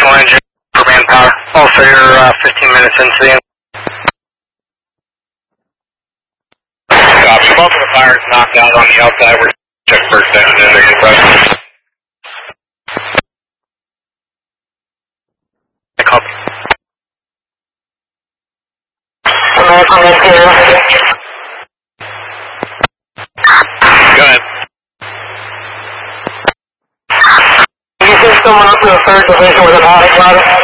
additional engine for manpower. Also, you're 15 minutes into the end. Copy. Both of the fires knocked out on the outside. We're check first engine in there. Copy. Go ahead. You see someone up in the 3rd division with an automatic ladder?